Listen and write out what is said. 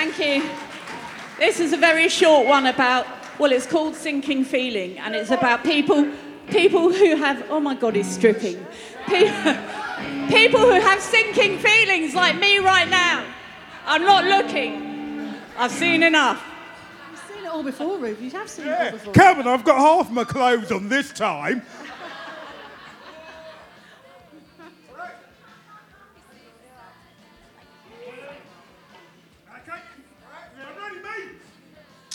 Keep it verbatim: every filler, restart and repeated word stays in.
Thank you. This is a very short one about, well, it's called Sinking Feeling, and it's about people people who have, oh my God, he's stripping. People, people who have sinking feelings like me right now. I'm not looking. I've seen enough. You've seen it all before, Ruth. You have seen Yeah. it all before. Come on, I've got half my clothes on this time.